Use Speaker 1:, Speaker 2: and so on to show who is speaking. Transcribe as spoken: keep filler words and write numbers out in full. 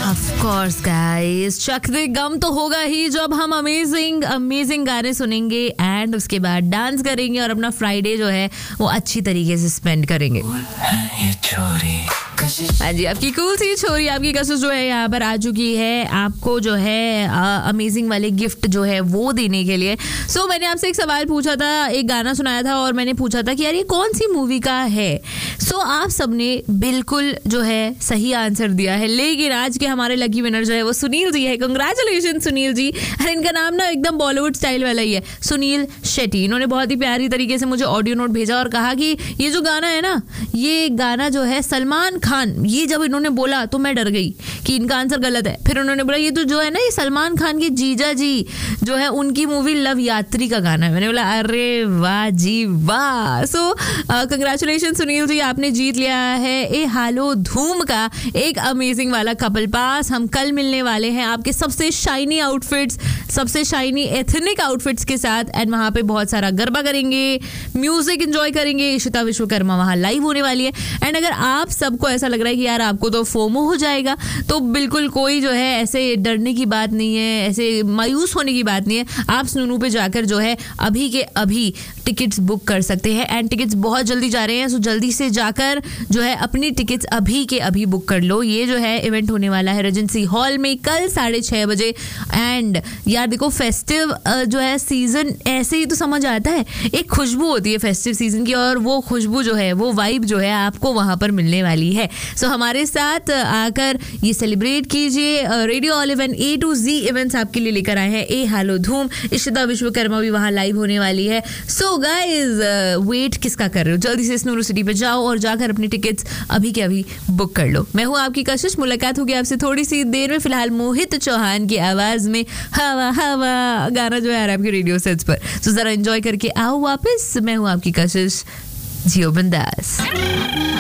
Speaker 1: Of course guys, चक दे गम तो होगा ही जब हम अमेजिंग अमेजिंग गाने सुनेंगे एंड उसके बाद डांस करेंगे और अपना फ्राइडे जो है वो अच्छी तरीके से स्पेंड करेंगे। हाँ जी, आपकी कूल सी छोरी आपकी कशिश जो है यहाँ पर आ चुकी है आपको जो है अमेजिंग वाले गिफ्ट जो है वो देने के लिए। सो so, मैंने आपसे एक सवाल पूछा था, एक गाना सुनाया था और मैंने पूछा था कि यार ये कौन सी मूवी का है। सो so, आप सबने बिल्कुल जो है सही आंसर दिया है, लेकिन आज के हमारे लकी विनर जो है वो सुनील जी है। कंग्रेचुलेशन सुनील जी। और इनका नाम ना एकदम बॉलीवुड स्टाइल वाला ही है, सुनील शेट्टी। इन्होंने बहुत ही प्यारी तरीके से मुझे ऑडियो नोट भेजा और कहा कि ये जो गाना है ना, ये गाना जो है सलमान खान। ये जब इन्होंने बोला तो मैं डर गई कि इनका आंसर गलत है। फिर उन्होंने बोला ये तो जो है ना, ये सलमान खान के जीजा जी जो है उनकी मूवी लव यात्री का गाना है। मैंने बोला अरे वाह जी वाह। सो कंग्रेचुलेशन सुनील जी, आपने जीत लिया है ए हालो धूम का एक अमेजिंग वाला कपल पास। हम कल मिलने वाले हैं आपके सबसे शाइनी आउटफिट्स, सबसे शाइनी एथनिक आउटफिट्स के साथ एंड वहाँ पे बहुत सारा गरबा करेंगे, म्यूजिक एंजॉय करेंगे। इशिता विश्वकर्मा वहाँ लाइव होने वाली है। एंड अगर आप सबको ऐसा लग रहा है कि यार आपको तो फोमो हो जाएगा, तो बिल्कुल कोई जो है ऐसे डरने की बात नहीं है, ऐसे मायूस होने की बात नहीं है। आप स्नूनू पे जाकर जो है अभी के अभी टिकट्स बुक कर सकते हैं एंड टिकट्स बहुत जल्दी जा रहे हैं। सो जल्दी से जाकर जो है अपनी टिकट्स अभी के अभी बुक कर लो। ये जो है इवेंट होने वाला है रेजेंसी हॉल में कल साढ़े छः बजे। एंड यार देखो, फेस्टिव जो है सीजन ऐसे ही तो समझ आता है, एक खुशबू होती है फेस्टिव सीजन की, और वो खुशबू जो है वो वाइब जो है आपको वहाँ पर मिलने वाली है। सो so, हमारे साथ आकर ये सेलिब्रेट कीजिए। Radio olive and A to ji events आपके लिए लेकर आए हैं ए हालो धूम। इशिता विश्वकर्मा भी वहाँ लाइव होने वाली है। सो गाइज, वेट किसका कर रहे हो, जल्दी से स्नूरू सिटी पे जाओ और जाकर अपनी टिकट्स अभी के अभी बुक कर लो। मैं हूँ आपकी कशिश, मुलाकात होगी आपसे थोड़ी सी देर में। फिलहाल मोहित चौहान की आवाज में हवा हवा गाना जो है आ रहा है आपके रेडियो सेट्स पर। तो जरा एंजॉय करके आओ वापस। मैं हूँ आपकी कशिश, जियो बिंदास।